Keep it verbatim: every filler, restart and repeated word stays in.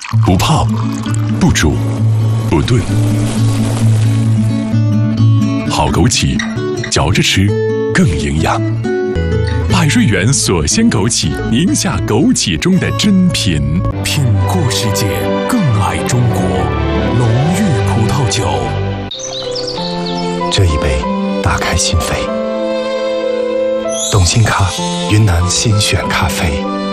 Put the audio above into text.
不泡，不煮，不炖，好枸杞，嚼着吃更营养。百瑞园锁鲜枸杞，宁夏枸杞中的珍品。 品过世界，更爱中国。龙玉葡萄酒， 这一杯打开心扉。董卿咖，云南新选咖啡。